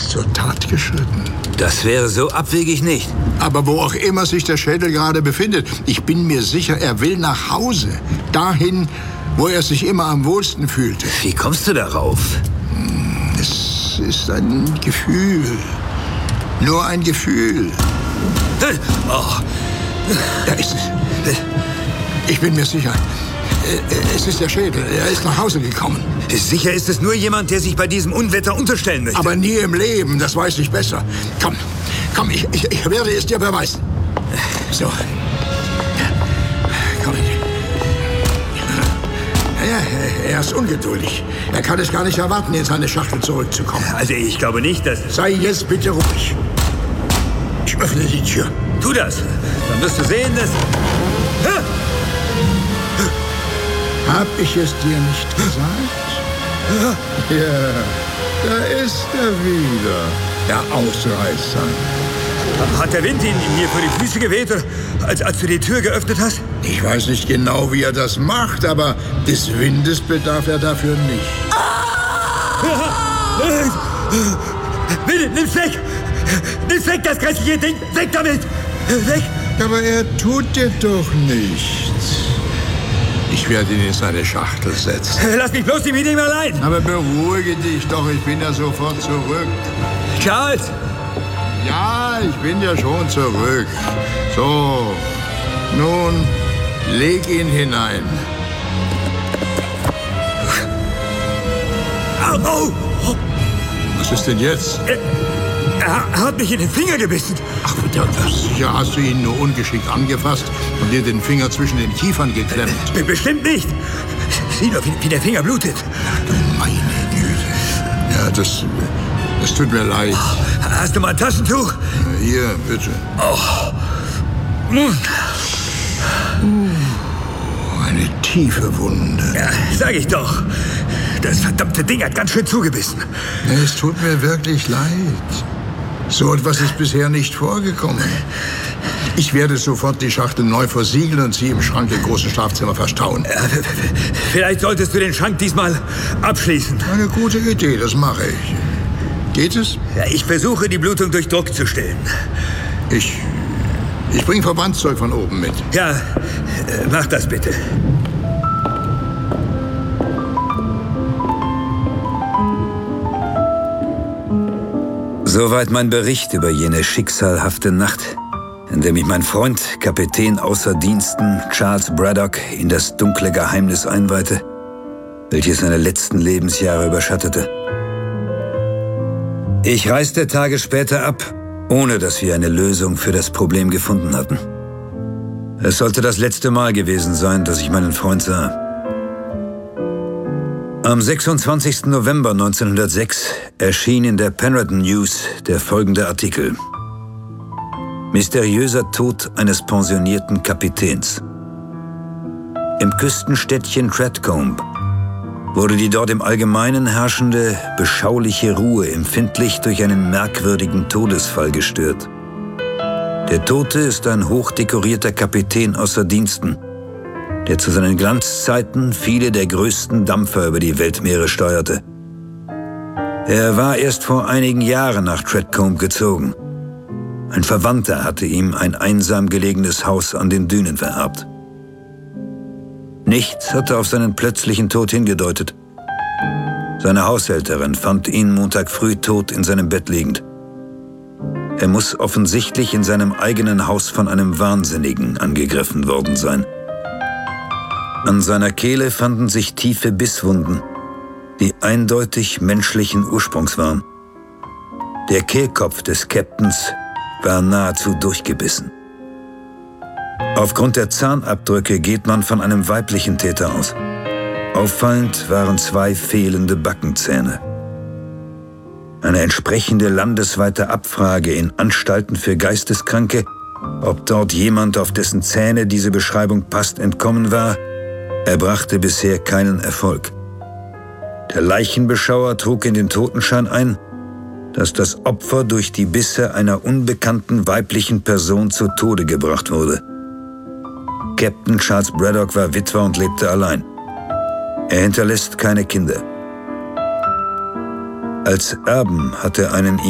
ist zur Tat geschritten. Das wäre so abwegig nicht. Aber wo auch immer sich der Schädel gerade befindet, ich bin mir sicher, er will nach Hause. Dahin, wo er sich immer am wohlsten fühlte. Wie kommst du darauf? Es ist ein Gefühl. Nur ein Gefühl. Oh. Da ist es. Ich bin mir sicher. Es ist der Schädel. Er ist nach Hause gekommen. Sicher ist es nur jemand, der sich bei diesem Unwetter unterstellen möchte. Aber nie im Leben, das weiß ich besser. Komm, ich werde es dir beweisen. So. Komm. Ja, er ist ungeduldig. Er kann es gar nicht erwarten, in seine Schachtel zurückzukommen. Also ich glaube nicht, dass... Sei jetzt bitte ruhig. Ich öffne die Tür. Tu das. Dann wirst du sehen, dass... Hab ich es dir nicht gesagt? Ja, da ist er wieder, der Ausreißer. Hat der Wind ihn mir vor die Füße geweht, als du die Tür geöffnet hast? Ich weiß nicht genau, wie er das macht, aber des Windes bedarf er dafür nicht. Bitte, nimm's weg! Nimm's weg, das grässliche Ding! Weg damit! Weg! Aber er tut dir doch nichts. Ich werde ihn in seine Schachtel setzen. Lass mich bloß nicht mit ihm allein! Aber beruhige dich doch, ich bin ja sofort zurück. Charles! Ja, ich bin ja schon zurück. So, nun, leg ihn hinein. Au! Was ist denn jetzt? Er hat mich in den Finger gebissen. Ach, sicher hast du ihn nur ungeschickt angefasst und dir den Finger zwischen den Kiefern geklemmt. Bestimmt nicht. Sieh doch, wie der Finger blutet. Ach du meine Güte. Ja, das tut mir leid. Hast du mal ein Taschentuch? Hier, bitte. Eine tiefe Wunde. Ja, sag ich doch. Das verdammte Ding hat ganz schön zugebissen. Es tut mir wirklich leid. So etwas ist bisher nicht vorgekommen. Ich werde sofort die Schachtel neu versiegeln und sie im Schrank im großen Schlafzimmer verstauen. Vielleicht solltest du den Schrank diesmal abschließen. Eine gute Idee, das mache ich. Geht es? Ja, ich versuche, die Blutung durch Druck zu stillen. Ich bringe Verbandszeug von oben mit. Ja, mach das bitte. Soweit mein Bericht über jene schicksalhafte Nacht, in der mich mein Freund, Kapitän außer Diensten Charles Braddock, in das dunkle Geheimnis einweihte, welches seine letzten Lebensjahre überschattete. Ich reiste Tage später ab, ohne dass wir eine Lösung für das Problem gefunden hatten. Es sollte das letzte Mal gewesen sein, dass ich meinen Freund sah. Am 26. November 1906 erschien in der Penrith News der folgende Artikel. Mysteriöser Tod eines pensionierten Kapitäns. Im Küstenstädtchen Tredcombe wurde die dort im Allgemeinen herrschende, beschauliche Ruhe empfindlich durch einen merkwürdigen Todesfall gestört. Der Tote ist ein hochdekorierter Kapitän außer Diensten, der zu seinen Glanzzeiten viele der größten Dampfer über die Weltmeere steuerte. Er war erst vor einigen Jahren nach Tredcombe gezogen. Ein Verwandter hatte ihm ein einsam gelegenes Haus an den Dünen vererbt. Nichts hatte auf seinen plötzlichen Tod hingedeutet. Seine Haushälterin fand ihn Montag früh tot in seinem Bett liegend. Er muss offensichtlich in seinem eigenen Haus von einem Wahnsinnigen angegriffen worden sein. An seiner Kehle fanden sich tiefe Bisswunden, die eindeutig menschlichen Ursprungs waren. Der Kehlkopf des Captains war nahezu durchgebissen. Aufgrund der Zahnabdrücke geht man von einem weiblichen Täter aus. Auffallend waren 2 fehlende Backenzähne. Eine entsprechende landesweite Abfrage in Anstalten für Geisteskranke, ob dort jemand, auf dessen Zähne diese Beschreibung passt, entkommen war, erbrachte bisher keinen Erfolg. Der Leichenbeschauer trug in den Totenschein ein, dass das Opfer durch die Bisse einer unbekannten weiblichen Person zu Tode gebracht wurde. Captain Charles Braddock war Witwer und lebte allein. Er hinterlässt keine Kinder. Als Erben hat er einen